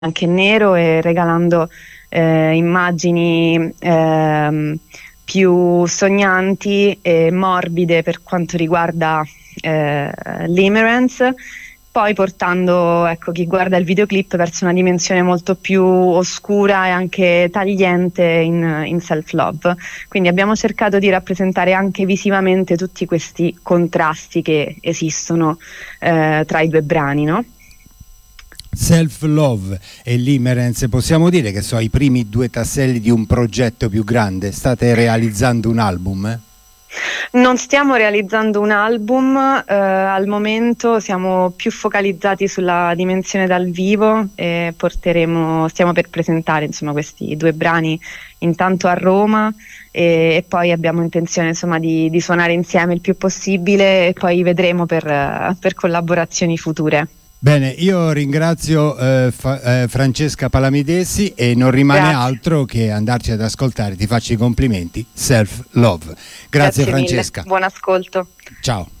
anche nero e regalando immagini più sognanti e morbide per quanto riguarda Limerence, poi portando, ecco, chi guarda il videoclip verso una dimensione molto più oscura e anche tagliente in self-love. Quindi abbiamo cercato di rappresentare anche visivamente tutti questi contrasti che esistono tra i due brani, no? Self-Love e Limerence, possiamo dire che sono i primi due tasselli di un progetto più grande. State realizzando un album? Non stiamo realizzando un album, al momento siamo più focalizzati sulla dimensione dal vivo e stiamo per presentare insomma questi due brani intanto a Roma e poi abbiamo intenzione insomma di suonare insieme il più possibile e poi vedremo per collaborazioni future. Bene, io ringrazio Francesca Palamidesi e non rimane altro che andarci ad ascoltare. Ti faccio i complimenti. Self Love. Grazie Francesca. Mille. Buon ascolto. Ciao.